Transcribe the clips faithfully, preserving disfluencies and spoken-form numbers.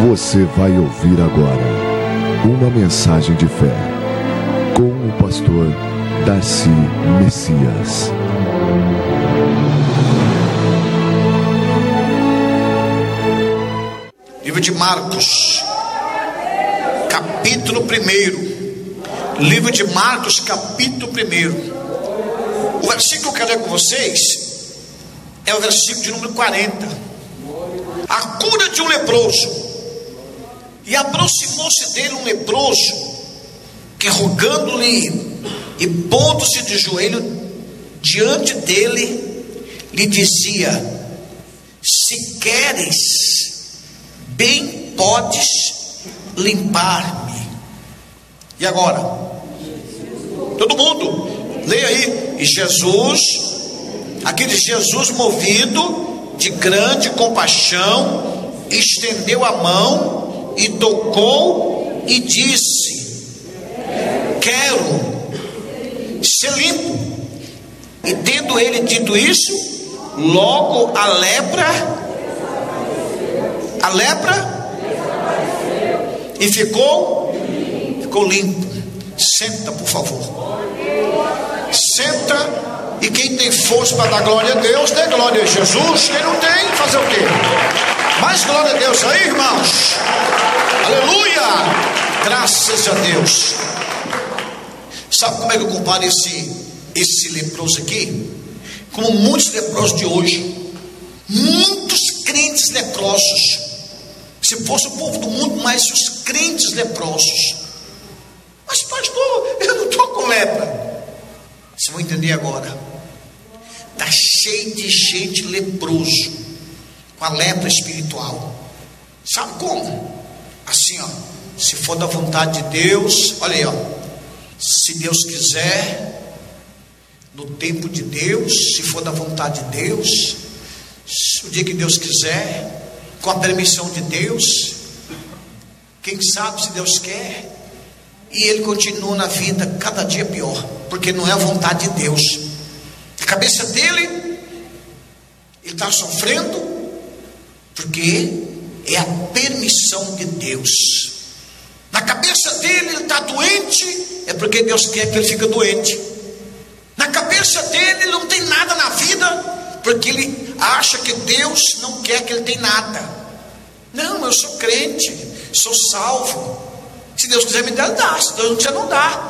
Você vai ouvir agora uma mensagem de fé com o pastor Darcy Messias. Livro de Marcos, capítulo primeiro. Livro de Marcos, capítulo primeiro. O versículo que eu quero ler com vocês é o versículo de número quarenta. A cura de um leproso. E aproximou-se dele um leproso, que rogando-lhe e pondo-se de joelho diante dele, lhe dizia: se queres, bem podes limpar-me. E agora? Todo mundo, leia aí. E Jesus, aquele Jesus movido de grande compaixão, estendeu a mão e tocou e disse: quero ser limpo. E tendo ele dito isso, logo a lepra a lepra e ficou ficou limpo. Senta, por favor. Senta. E quem tem força para dar glória a Deus, dê glória a Jesus. Quem não tem, fazer o quê? Mais glória a Deus aí, irmãos. Aleluia. Graças a Deus. Sabe como é que eu comparo esse, esse leproso aqui? Como muitos leprosos de hoje. Muitos crentes leprosos. Se fosse o povo do mundo, mas os crentes leprosos. Mas pastor, eu não estou com lepra. Vocês vão entender agora. Está cheio de gente leproso, com a lepra espiritual. Sabe como? Assim, ó. Se for da vontade de Deus, olha aí, ó. Se Deus quiser, no tempo de Deus, se for da vontade de Deus, o dia que Deus quiser, com a permissão de Deus, quem sabe se Deus quer, e ele continua na vida cada dia pior, porque não é a vontade de Deus. A cabeça dele, ele está sofrendo, porque é a permissão de Deus. Na cabeça dele, ele está doente, é porque Deus quer que ele fique doente. Na cabeça dele, ele não tem nada na vida, porque ele acha que Deus não quer que ele tenha nada. Não, eu sou crente, sou salvo. Se Deus quiser me dar, ele dá. Se Deus não quiser, não dá.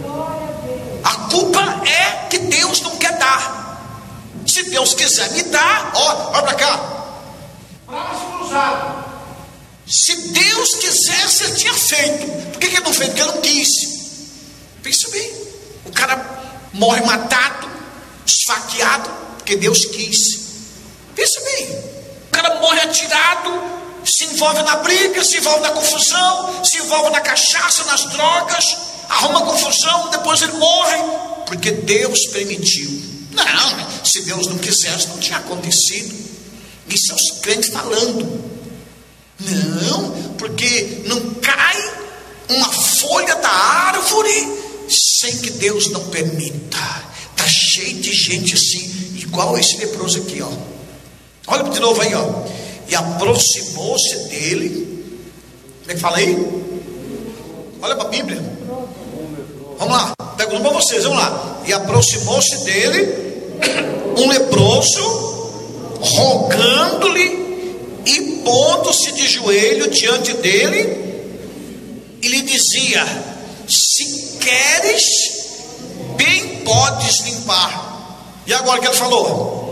A culpa é que Deus não quer dar. Se Deus quiser me dar, ó, olha para cá. Braço cruzado. Se Deus quisesse, ele tinha feito. Por que, que ele não fez? Porque ele não quis. Pensa bem. O cara morre matado, esfaqueado, porque Deus quis. Pensa bem. O cara morre atirado, se envolve na briga, se envolve na confusão, se envolve na cachaça, nas drogas, arruma confusão, depois ele morre, porque Deus permitiu. Não, se Deus não quisesse, não tinha acontecido. Isso é os crentes falando. Não, porque não cai uma folha da árvore sem que Deus não permita. Está cheio de gente assim, igual esse leproso aqui, ó. Olha de novo aí, ó. E aproximou-se dele. Como é que fala aí? Olha para a Bíblia. Vamos lá, pega um para vocês, vamos lá. E aproximou-se dele um leproso, rogando-lhe e pondo-se de joelho diante dele, e lhe dizia: se queres, bem podes limpar. E agora o que ele falou?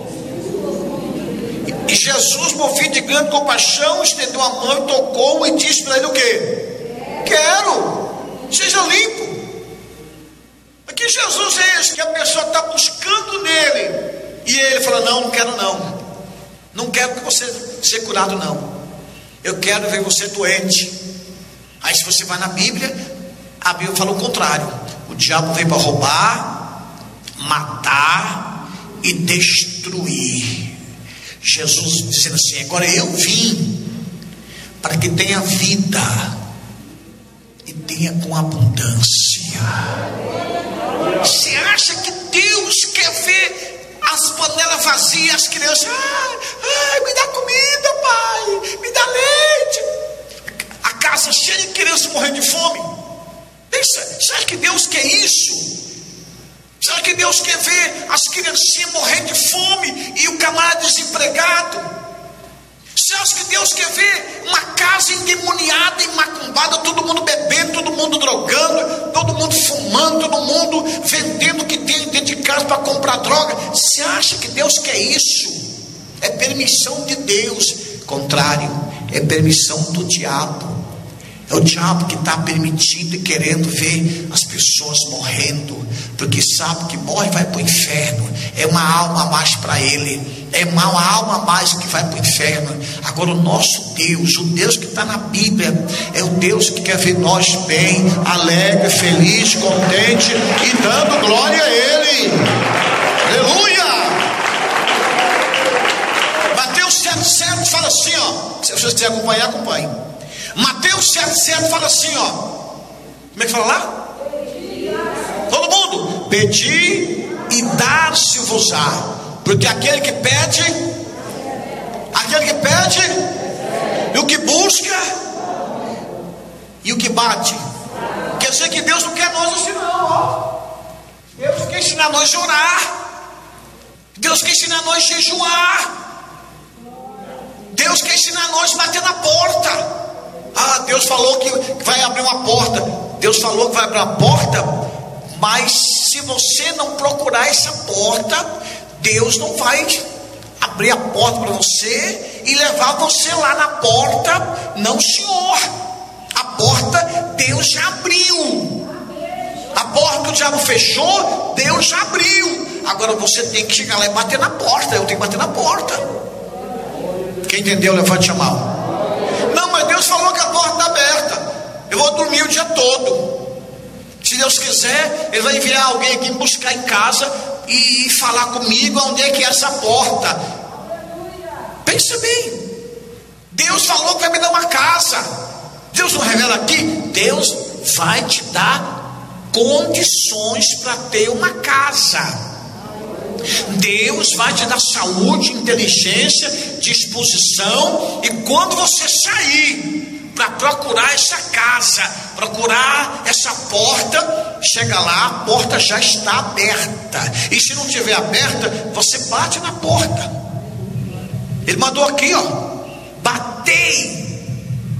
E Jesus, movido de grande compaixão, estendeu a mão e tocou e disse para ele o quê? Quero, seja limpo. Aqui Jesus é esse que a pessoa está buscando nele, e ele fala: não, não quero não. Não quero que você seja curado não. Eu quero ver você doente. Aí se você vai na Bíblia, a Bíblia fala o contrário. O diabo veio para roubar, matar e destruir. Jesus dizendo assim: agora eu vim para que tenha vida e tenha com abundância. Você acha que Deus quer ver as panelas vazias, as crianças? Ai, ai, me dá comida, pai, me dá leite. casa cheia de crianças morrendo de fome. Pensa, será que Deus quer isso? Será que Deus quer ver as criancinhas morrendo de fome e o camarada desempregado? Você acha que Deus quer ver uma casa endemoniada e macumbada, todo mundo bebendo, todo mundo drogando, todo mundo fumando, todo mundo vendendo o que tem dentro de casa para comprar droga? Você acha que Deus quer isso? É permissão de Deus. Contrário, é permissão do diabo. É o diabo que está permitindo e querendo ver as pessoas morrendo, porque sabe que morre e vai para o inferno. É uma alma a mais para ele, é uma alma a mais que vai para o inferno. Agora o nosso Deus, o Deus que está na Bíblia, é o Deus que quer ver nós bem, alegre, feliz, contente e dando glória a Ele. Aleluia! Mateus sete sete fala assim, ó, se vocês quiserem acompanhar, acompanhe. Mateus sete sete fala assim, ó. Como é que fala lá? Todo mundo. Pedi e dar-se-vos-á. Porque aquele que pede, aquele que pede, e o que busca, e o que bate. Quer dizer que Deus não quer nós assim não, ó. Deus quer ensinar nós a orar. Deus quer ensinar nós a jejuar. Deus quer ensinar nós a bater na porta. Ah, Deus falou que vai abrir uma porta. Deus falou que vai abrir uma porta, mas se você não procurar essa porta, Deus não vai abrir a porta para você e levar você lá na porta. Não, senhor. A porta Deus já abriu. A porta que o diabo fechou, Deus já abriu. Agora você tem que chegar lá e bater na porta. Eu tenho que bater na porta. Quem entendeu, levante a mão. Não, mas Deus falou que a porta está aberta. Eu vou dormir o dia todo. Se Deus quiser, Ele vai enviar alguém aqui me buscar em casa e falar comigo onde é que é essa porta. Pensa bem. Deus falou que vai me dar uma casa. Deus não revela aqui. Deus vai te dar condições para ter uma casa. Deus vai te dar saúde, inteligência, disposição. E quando você sair para procurar essa casa, procurar essa porta, chega lá, a porta já está aberta. E se não estiver aberta, você bate na porta. Ele mandou aqui, ó, batei.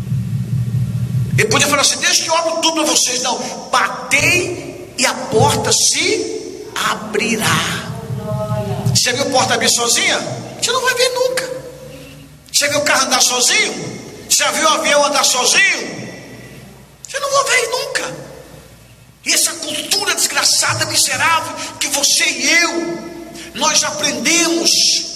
Ele podia falar assim: deixa que eu abro tudo para vocês. Não, batei e a porta se abrirá. Você viu a porta abrir sozinha? Você não vai ver nunca. Você viu o carro andar sozinho? Você viu o avião andar sozinho? Você não vai ver nunca. E essa cultura desgraçada, miserável, que você e eu, nós aprendemos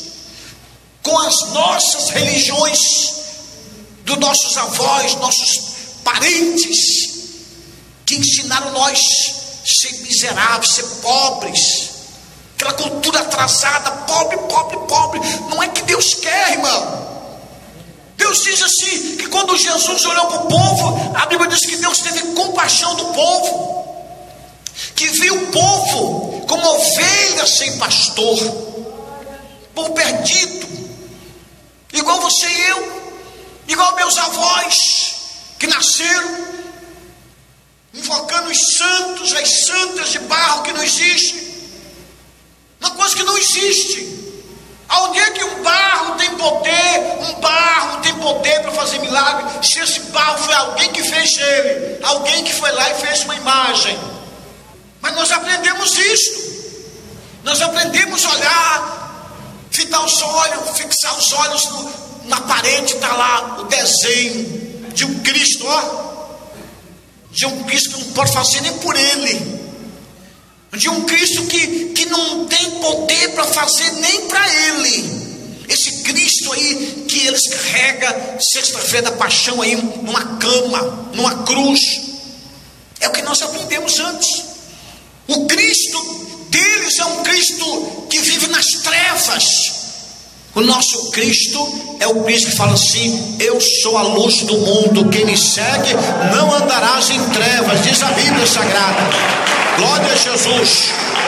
com as nossas religiões, dos nossos avós, nossos parentes, que ensinaram nós a ser miseráveis, ser pobres. Aquela cultura atrasada, pobre, pobre, pobre. Não é que Deus quer, irmão. Deus diz assim, que quando Jesus olhou para o povo, a Bíblia diz que Deus teve compaixão do povo, que viu o povo como ovelha sem pastor, povo perdido, igual você e eu, igual meus avós, que nasceram invocando os santos, as santas de barro que não existe. Uma coisa que não existe. Aonde é que um barro tem poder? Um barro tem poder para fazer milagre? Se esse barro foi alguém que fez ele, alguém que foi lá e fez uma imagem. Mas nós aprendemos isto. Nós aprendemos a olhar, fitar os olhos, fixar os olhos no, na parede. Está lá o desenho de um Cristo, ó, de um Cristo que não pode fazer nem por ele. De um Cristo que, que não tem poder para fazer nem para ele. Esse Cristo aí que eles carregam sexta-feira da paixão aí numa cama, numa cruz. É o que nós aprendemos antes. O Cristo deles é um Cristo que vive nas trevas. O nosso Cristo é o Cristo que fala assim: eu sou a luz do mundo, quem me segue não andarás em trevas, diz a Bíblia Sagrada. Glória a Jesus.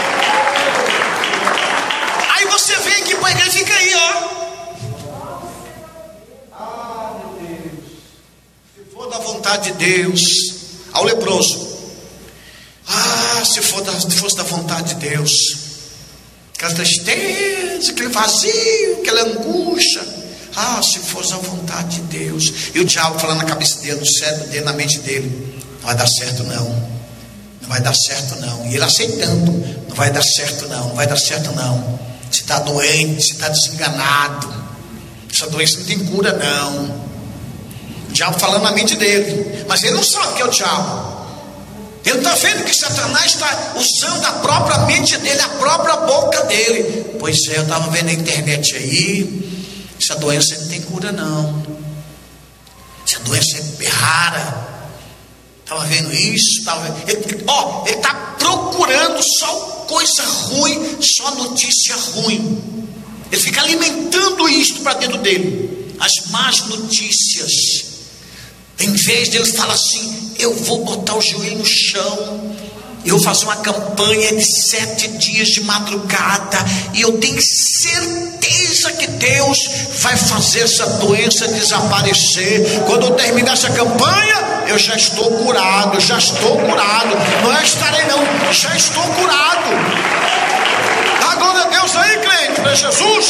Aí você vem aqui para a igreja e fica aí, ó. Ah, meu Deus. Se for da vontade de Deus. Ao leproso: ah, se, for da, se fosse da vontade de Deus, aquela tristeza, aquele vazio, aquela angústia, ah, se fosse a vontade de Deus. E o diabo falando na cabeça dele, no cérebro dele, na mente dele: não vai dar certo não, não vai dar certo não. E ele aceitando: não vai dar certo não, não vai dar certo não. Você está doente, você está desenganado, essa doença não tem cura não. O diabo falando na mente dele, mas ele não sabe que é o diabo. Ele está vendo que Satanás está usando a própria mente dele, a própria boca dele. Pois é, eu estava vendo na internet aí, essa doença não tem cura não, essa doença é rara. Estava vendo isso, tava, ele, ó, ele está procurando só coisa ruim, só notícia ruim. Ele fica alimentando isso para dentro dele, as más notícias. Em vez dele falar assim: eu vou botar o joelho no chão, eu vou fazer uma campanha de sete dias de madrugada, e eu tenho certeza que Deus vai fazer essa doença desaparecer. Quando eu terminar essa campanha, eu já estou curado, eu já estou curado. Não é estarei não, já estou curado. Dá glória a Deus aí, crente, para Jesus.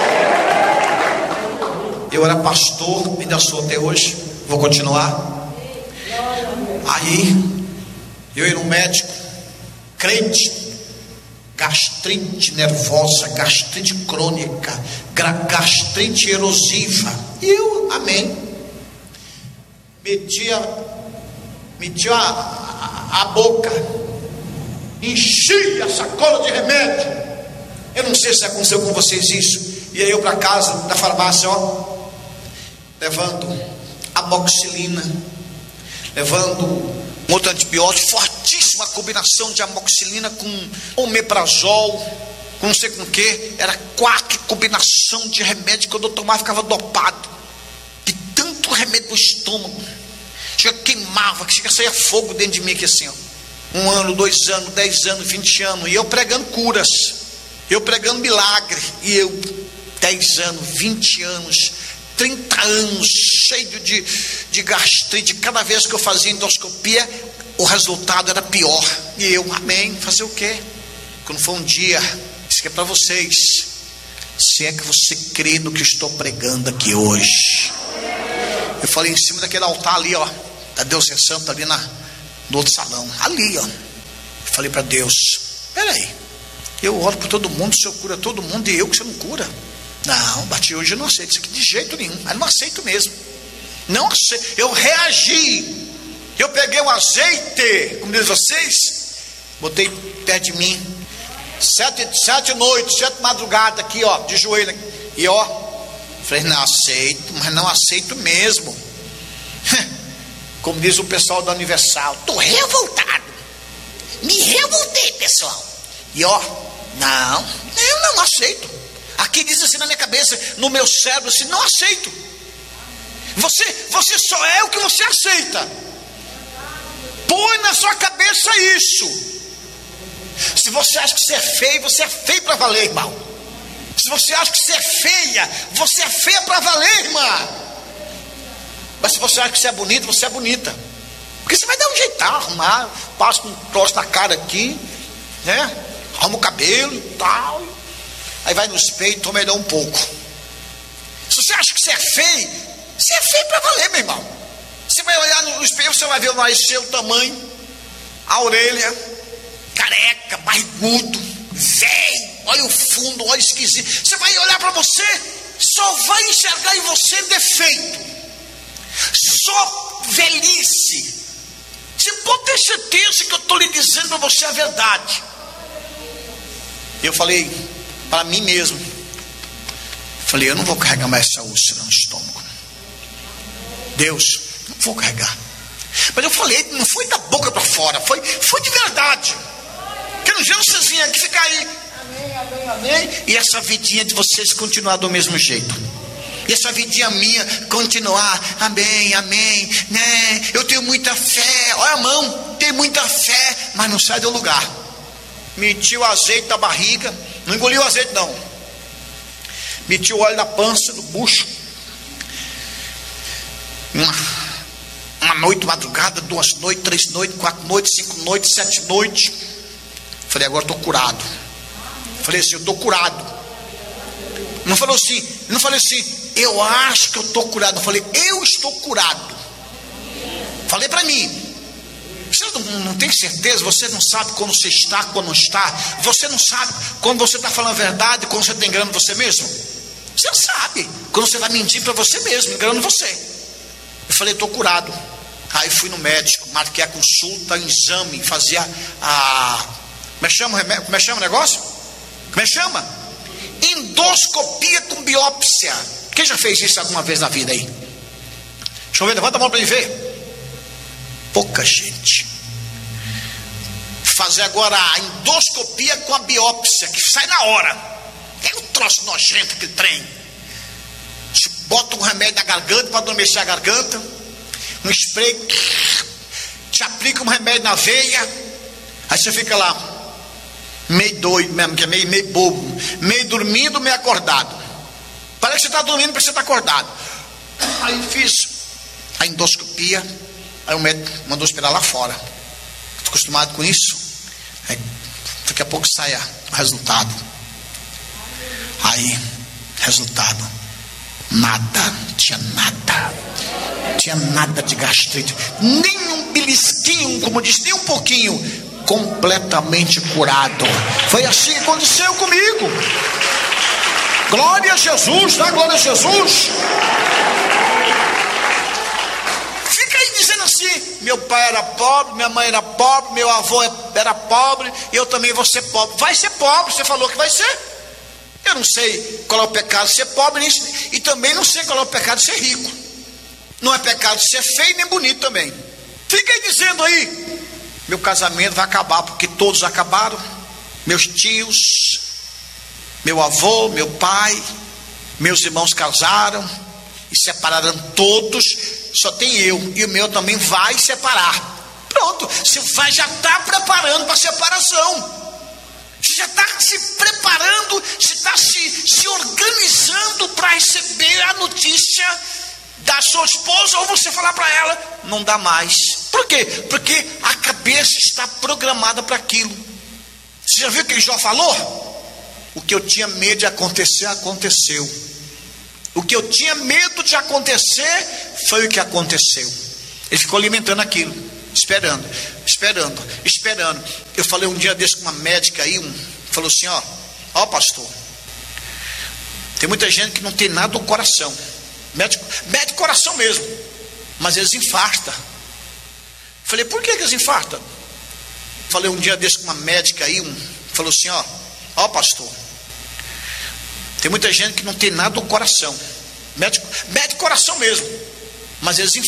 Eu era pastor, ainda sou até hoje, vou continuar. Aí eu ia no médico, crente, gastrite nervosa, gastrite crônica, gastrite erosiva. E eu, amém, metia, metia a, a, a boca, enchia a sacola de remédio. Eu não sei se aconteceu com vocês isso. E aí eu para casa da farmácia, ó, levando amoxicilina, levando um outro antibiótico, fortíssima combinação de amoxicilina com omeprazol, com não sei com o que, era quatro combinação de remédio. Quando eu tomava ficava dopado, de tanto remédio no estômago, chega queimava, que chega a sair fogo dentro de mim aqui assim, ó. Um ano, dois anos, dez anos, vinte anos, e eu pregando curas, eu pregando milagre, e eu dez anos, vinte anos, trinta anos, cheio de, de gastrite. Cada vez que eu fazia endoscopia, o resultado era pior. E eu, amém, fazer o quê? Quando foi um dia, isso aqui é para vocês, se é que você crê no que estou pregando aqui hoje. Eu falei em cima daquele altar ali, ó, da Deus é Santo, ali na, no outro salão, ali, ó. Eu falei para Deus: peraí, eu oro por todo mundo, o Senhor cura todo mundo, e eu que você não cura? Não, bati hoje, eu não aceito isso aqui de jeito nenhum. Mas não aceito mesmo, não aceito. Eu reagi, eu peguei o azeite, como diz vocês, botei perto de mim, sete, sete noites, sete madrugadas aqui, ó, de joelho, e ó, falei: não aceito, mas não aceito mesmo. Como diz o pessoal do Universal, tô revoltado, me revoltei, pessoal. E ó, não, eu não aceito. Aqui diz assim na minha cabeça, no meu cérebro, assim: não aceito. Você, você só é o que você aceita. Põe na sua cabeça isso. Se você acha que você é feio, você é feio para valer, irmão. Se você acha que você é feia, você é feia para valer, irmã. Mas se você acha que você é bonita, você é bonita. Porque você vai dar um jeito, arrumar, passa um troço na cara aqui, né? Arruma o cabelo e tal. Aí vai no espelho e toma melhor um pouco. Se você acha que você é feio, você é feio para valer, meu irmão. Você vai olhar no espelho, você vai ver o nariz seu, o tamanho, a orelha, careca, barrigudo, velho, olha o fundo, olha esquisito. Você vai olhar para você, só vai enxergar em você defeito, só velhice. Você pode ter certeza que eu estou lhe dizendo para você a verdade. Eu falei para mim mesmo, falei: eu não vou carregar mais essa úlcera no estômago, Deus, não vou carregar. Mas eu falei, não foi da boca para fora, foi, foi de verdade. Quero ver vocês virem aqui ficar aí, amém, amém, amém, e essa vidinha de vocês continuar do mesmo jeito, e essa vidinha minha continuar, amém, amém, né? Eu tenho muita fé, olha a mão, tenho muita fé, mas não sai do lugar. Meti o azeite da barriga, não engoliu o azeite não, meti o óleo da pança, do bucho, uma, uma uma noite, madrugada, duas noites, três noites, quatro noites, cinco noites, sete noites. Falei, agora estou curado. Falei assim, eu estou curado. Não falou assim, não falei assim, eu acho que eu estou curado. Eu falei, eu estou curado. Falei para mim. Você não, não tem certeza, você não sabe quando você está, quando não está. Você não sabe quando você está falando a verdade, quando você está enganando você mesmo. Você não sabe quando você está mentindo para você mesmo, enganando você. Eu falei, estou curado. Aí fui no médico, marquei a consulta, exame, fazia a... Como é que chama, como é que chama o negócio? Como é que chama? Endoscopia com biópsia. Quem já fez isso alguma vez na vida aí? Deixa eu ver, levanta a mão para mim ver. Pouca gente. Fazer agora a endoscopia com a biópsia, que sai na hora. É um troço nojento aquele trem. Te bota um remédio na garganta para adormecer a garganta, um spray, te aplica um remédio na veia, aí você fica lá, meio doido mesmo, que é meio, meio bobo, meio dormindo, meio acordado. Parece que você está dormindo, parece que você está acordado. Aí fiz a endoscopia. Aí o médico mandou esperar lá fora. Estou acostumado com isso. Aí, daqui a pouco sai o resultado. Aí, resultado: nada, tinha nada. Tinha nada de gastrite, nem um belisquinho, como diz, nem um pouquinho. Completamente curado. Foi assim que aconteceu comigo. Glória a Jesus, dá glória a Jesus. Dizendo assim, meu pai era pobre, minha mãe era pobre, meu avô era pobre, eu também vou ser pobre. Vai ser pobre, você falou que vai ser. Eu não sei qual é o pecado de ser pobre, e também não sei qual é o pecado de ser rico. Não é pecado de ser feio nem bonito também. Fica aí dizendo aí, meu casamento vai acabar, porque todos acabaram. Meus tios, meu avô, meu pai, meus irmãos casaram e separaram todos. Só tem eu, e o meu também vai separar. Pronto, você vai, já está preparando para a separação. Você já está se preparando, você está se, se organizando para receber a notícia da sua esposa, ou você falar para ela, não dá mais. Por quê? Porque a cabeça está programada para aquilo. Você já viu o que Jó falou? O que eu tinha medo de acontecer, aconteceu. O que eu tinha medo de acontecer foi o que aconteceu. Ele ficou alimentando aquilo, esperando, esperando, esperando. Eu falei um dia desse com uma médica aí, um, falou assim, ó, ó pastor, tem muita gente que não tem nada no coração, médico, médico coração mesmo, mas eles infartam. Falei, por que que eles infartam? Falei um dia desse com uma médica aí, um, falou assim, ó, ó pastor, tem muita gente que não tem nada no coração, médico, médico coração mesmo, mas eles